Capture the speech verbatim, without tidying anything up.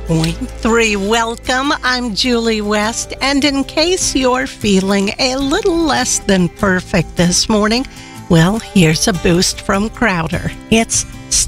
point three. Welcome. I'm Julie West, and in case you're feeling a little less than perfect this morning, well, here's a boost from Crowder. It's